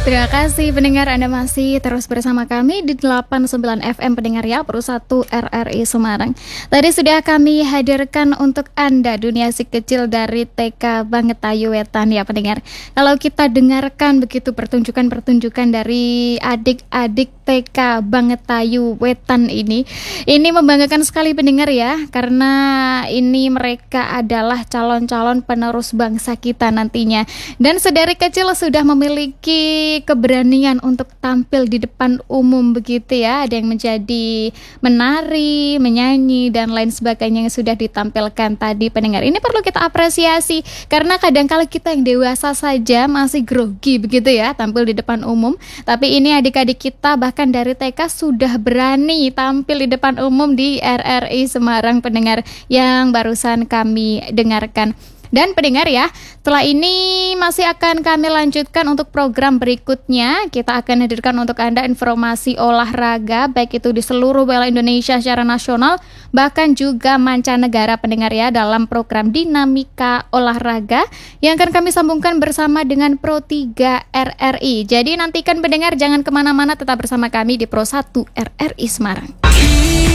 Terima kasih pendengar, Anda masih terus bersama kami di 89 FM pendengar ya, Pro 1 RRI Semarang. Tadi sudah kami hadirkan untuk Anda dunia si kecil dari TK Bangetayu Wetan ya pendengar. Kalau kita dengarkan begitu pertunjukan-pertunjukan dari adik-adik TK Bangetayu Wetan ini membanggakan sekali pendengar ya, karena ini mereka adalah calon-calon penerus bangsa kita nantinya. Dan sedari kecil sudah memiliki keberanian untuk tampil di depan umum begitu ya. Ada yang menjadi menari, menyanyi dan lain sebagainya yang sudah ditampilkan tadi pendengar. Ini perlu kita apresiasi karena kadang-kala kita yang dewasa saja masih grogi begitu ya tampil di depan umum. Tapi ini adik-adik kita bahkan dari TK sudah berani tampil di depan umum di RRI Semarang pendengar yang barusan kami dengarkan. Dan pendengar ya, setelah ini masih akan kami lanjutkan untuk program berikutnya. Kita akan hadirkan untuk Anda informasi olahraga, baik itu di seluruh wilayah Indonesia secara nasional, bahkan juga mancanegara pendengar ya, dalam program Dinamika Olahraga yang akan kami sambungkan bersama dengan Pro 3 RRI. Jadi nantikan pendengar, jangan kemana-mana, tetap bersama kami di Pro 1 RRI Semarang.